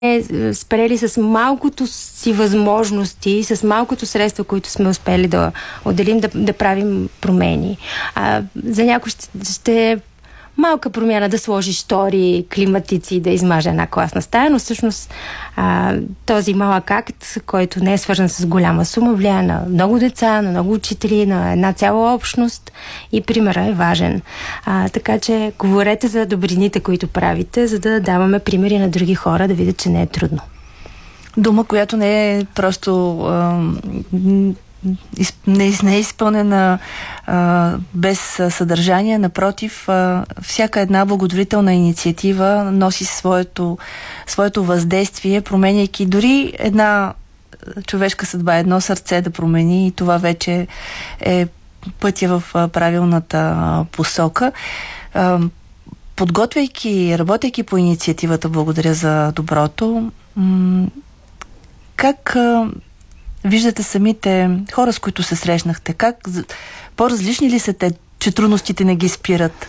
спрели с малкото си възможности, с малкото средства, които сме успели да отделим, да правим промени. За някой ще малка промяна да сложи штори, климатици, да измаже една класна стая, но всъщност този малък акт, който не е свързан с голяма сума, влияе на много деца, на много учители, на една цяла общност и примерът е важен. Така че говорете за добрините, които правите, за да даваме примери на други хора, да видят, че не е трудно. Дума, която не е просто не е изпълнена без съдържание. Напротив, всяка една благотворителна инициатива носи своето въздействие, променяйки дори една човешка съдба, едно сърце да промени, и това вече е пътя в правилната посока. Подготвяйки, работейки по инициативата Благодаря за доброто, как виждате самите хора, с които се срещнахте? По-различни ли са те, че трудностите не ги спират?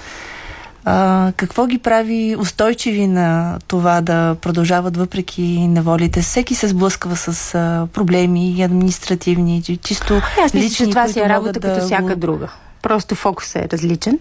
Какво ги прави устойчиви на това да продължават въпреки неволите? Всеки се сблъсква с проблеми административни, чисто аз мисля, че това си е работа като всяка друга. Просто фокусът е различен.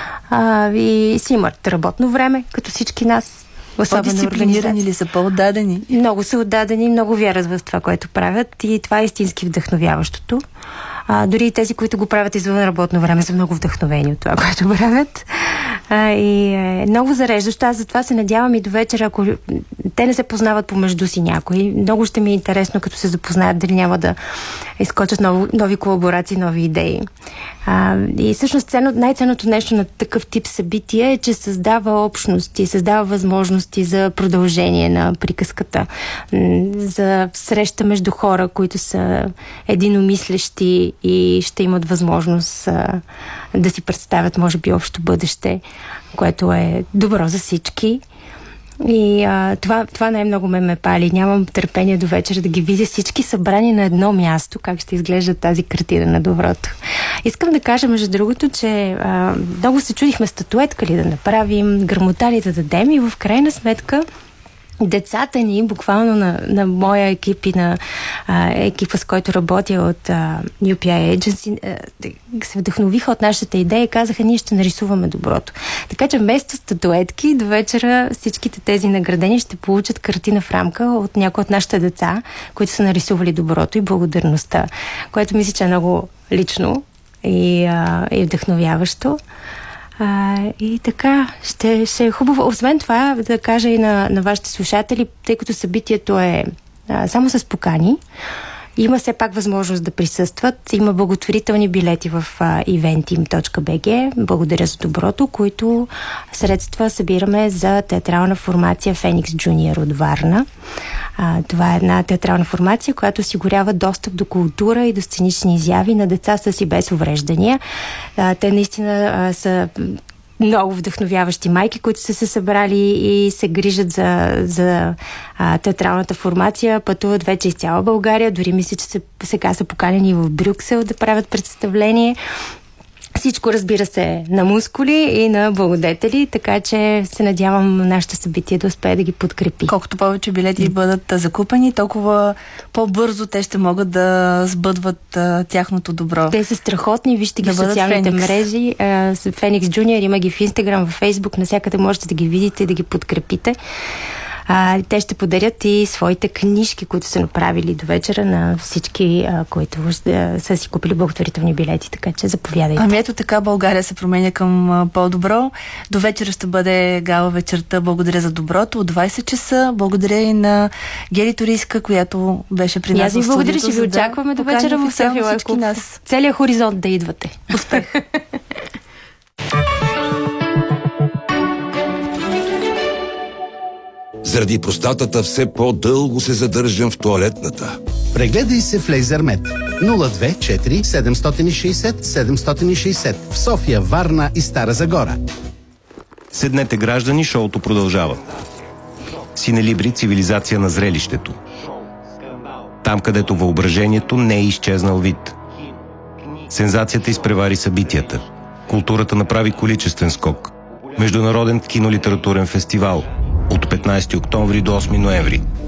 И си имат работно време, като всички нас. По-дисциплинирани ли са, по-отдадени? Много са отдадени, много вярват в това, което правят, и това е истински вдъхновяващото. Дори и тези, които го правят извън работно време, са много вдъхновени от това, което правят. И е много зареждащо. Аз затова се надявам и до вечера, ако те не се познават помежду си някои, много ще ми е интересно, като се запознаят, дали няма да изкочат нови колаборации, нови идеи. И всъщност най-ценното нещо на такъв тип събитие е, че създава общности, създава възможности за продължение на приказката, за среща между хора, които са единомислещи и ще имат възможност да си представят, може би, общо бъдеще, което е добро за всички. И това най-много ме пали. Нямам търпение до вечера да ги видя всички събрани на едно място, как ще изглежда тази картина на доброто. Искам да кажа, между другото, че много се чудихме статуетка ли да направим, грамота ли да дадем, и в крайна сметка децата ни, буквално на моя екип и на екипа, с който работя от UPI Agency, се вдъхновиха от нашата идея и казаха: ние ще нарисуваме доброто. Така че вместо статуетки, до вечера всичките тези наградени ще получат картина в рамка от някои от нашите деца, които са нарисували доброто и благодарността, което мисля, че е много лично и вдъхновяващо. И така, ще е хубаво. Освен това, да кажа и на вашите слушатели, тъй като събитието е само с покани, има все пак възможност да присъстват. Има благотворителни билети в eventim.bg. Благодаря за доброто, които средства събираме за театрална формация Феникс Джуниор от Варна. Това е една театрална формация, която осигурява достъп до култура и до сценични изяви на деца с и без увреждания. Те наистина са много вдъхновяващи майки, които са се събрали и се грижат за театралната формация. Пътуват вече из цяла България. Дори мисля, че сега са поканени в Брюксел да правят представление. Всичко, разбира се, на мускули и на благодетели, така че се надявам нашето събитие да успее да ги подкрепи. Колкото повече билети бъдат закупени, толкова по-бързо те ще могат да сбъдват тяхното добро. Те са страхотни, вижте ги в социалните мрежи. Феникс Джуниор, има ги в Инстаграм, в Фейсбук, навсякъде можете да ги видите и да ги подкрепите. Те ще подарят и своите книжки, които са направили до вечера на всички, които са си купили благотворителни билети, така че заповядайте. Ами ето така България се променя към по-добро. До вечера ще бъде гала вечерта Благодаря за доброто от 20 часа. Благодаря и на Гели Туристка, която беше при нас в студиото. Благодаря, че ви очакваме до вечера в София Лайфклуб. Целият хоризонт да идвате. Успех! Заради простатата все по-дълго се задържам в тоалетната. Прегледай се в Лейзермет. 024 760 760 в София, Варна и Стара Загора. Седнете, граждани, шоуто продължава. Синелибри, цивилизация на зрелището. Там, където въображението не е изчезнал вид. Сензацията изпревари събитията. Културата направи количествен скок. Международен кинолитературен фестивал. от 15 октомври до 8 ноември.